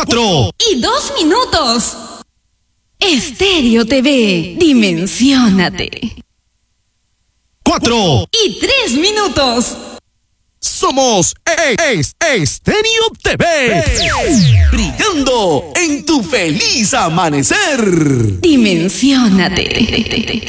4 y 2 minutos. Estéreo TV, dimensiónate. 4 y 3 minutos. Somos Estéreo TV, brillando en tu feliz amanecer. Dimensiónate.